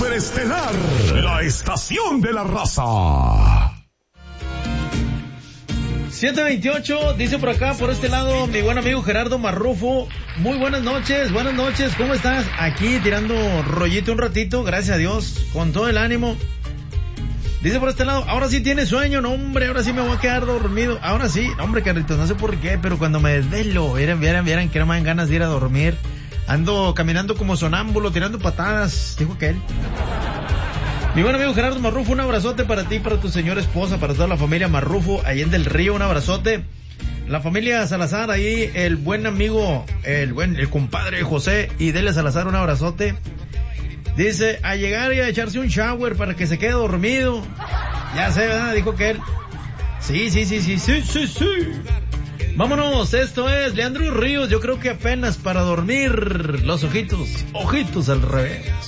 Superestelar, la estación de la raza. 7:28, dice por acá, por este lado, mi buen amigo Gerardo Marrufo. Muy buenas noches, ¿cómo estás? Aquí tirando rollito un ratito, gracias a Dios, con todo el ánimo. Dice por este lado, ahora sí tiene sueño, no hombre, ahora sí me voy a quedar dormido. Ahora sí, hombre, Carlitos, no sé por qué, pero cuando me desvelo, vieran que no me dan ganas de ir a dormir. Ando caminando como sonámbulo, tirando patadas, dijo aquel. Mi buen amigo Gerardo Marrufo, un abrazote para ti, para tu señora esposa, para toda la familia Marrufo, ahí en Del Río, un abrazote. La familia Salazar, ahí, el buen amigo, el compadre José y Delia Salazar, un abrazote. Dice, a llegar y a echarse un shower para que se quede dormido. Ya sé, ¿verdad? Dijo que él. Sí. Vámonos, esto es Leandro Ríos, yo creo que apenas para dormir, los ojitos al revés.